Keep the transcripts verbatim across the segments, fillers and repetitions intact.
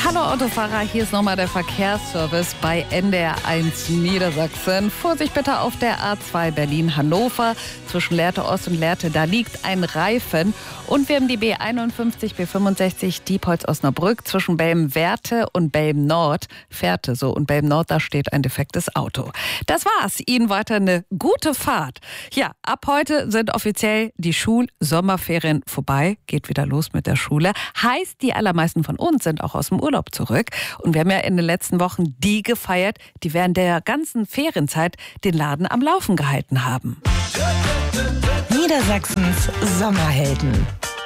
Hallo Autofahrer, hier ist nochmal der Verkehrsservice bei N D R eins Niedersachsen. Vorsicht bitte auf der A zwei Berlin-Hannover. Zwischen Lehrte Ost und Lehrte, da liegt ein Reifen. Und wir haben die B einundfünfzig, B fünfundsechzig Diepholz-Osnabrück zwischen Belm-Werte und Belm-Nord. Fährte so und Belm-Nord, da steht ein defektes Auto. Das war's. Ihnen weiter eine gute Fahrt. Ja, ab heute sind offiziell die Schul-Sommerferien vorbei. Geht wieder los mit der Schule. Heißt, die allermeisten von uns sind auch aus dem Urlaub zurück. Und wir haben ja in den letzten Wochen die gefeiert, die während der ganzen Ferienzeit den Laden am Laufen gehalten haben. Niedersachsens Sommerhelden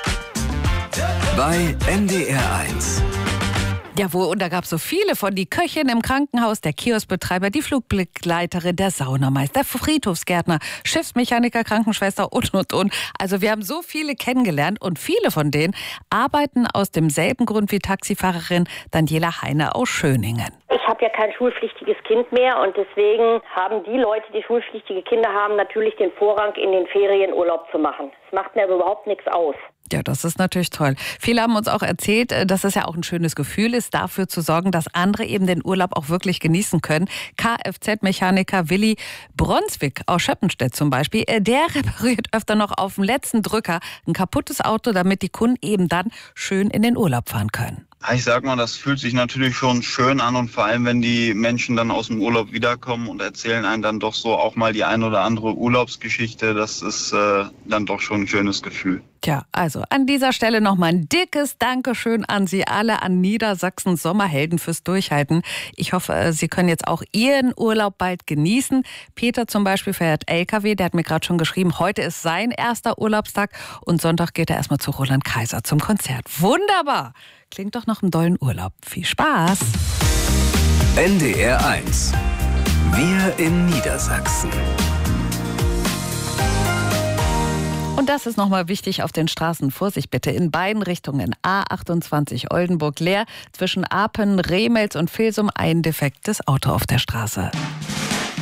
bei N D R eins. Jawohl, und da gab es so viele von. Die Köchin im Krankenhaus, der Kioskbetreiber, die Flugbegleiterin, der Saunameister, der Friedhofsgärtner, Schiffsmechaniker, Krankenschwester und, und, und. Also wir haben so viele kennengelernt und viele von denen arbeiten aus demselben Grund wie Taxifahrerin Daniela Heine aus Schöningen. Ich habe ja kein schulpflichtiges Kind mehr und deswegen haben die Leute, die schulpflichtige Kinder haben, natürlich den Vorrang, in den Ferien Urlaub zu machen. Das macht mir aber überhaupt nichts aus. Ja, das ist natürlich toll. Viele haben uns auch erzählt, dass es ja auch ein schönes Gefühl ist, dafür zu sorgen, dass andere eben den Urlaub auch wirklich genießen können. Kfz-Mechaniker Willi Bronswick aus Schöppenstedt zum Beispiel, der repariert öfter noch auf dem letzten Drücker ein kaputtes Auto, damit die Kunden eben dann schön in den Urlaub fahren können. Ich sag mal, das fühlt sich natürlich schon schön an und vor allem, wenn die Menschen dann aus dem Urlaub wiederkommen und erzählen einem dann doch so auch mal die ein oder andere Urlaubsgeschichte, das ist äh, dann doch schon ein schönes Gefühl. Tja, also an dieser Stelle nochmal ein dickes Dankeschön an Sie alle, an Niedersachsens Sommerhelden fürs Durchhalten. Ich hoffe, Sie können jetzt auch Ihren Urlaub bald genießen. Peter zum Beispiel fährt L K W, der hat mir gerade schon geschrieben, heute ist sein erster Urlaubstag und Sonntag geht er erstmal zu Roland Kaiser zum Konzert. Wunderbar! Klingt doch nach einem dollen Urlaub. Viel Spaß! N D R eins. Wir in Niedersachsen. Und das ist nochmal wichtig auf den Straßen. Vorsicht bitte in beiden Richtungen. A achtundzwanzig Oldenburg leer. Zwischen Apen, Remels und Vilsum ein defektes Auto auf der Straße.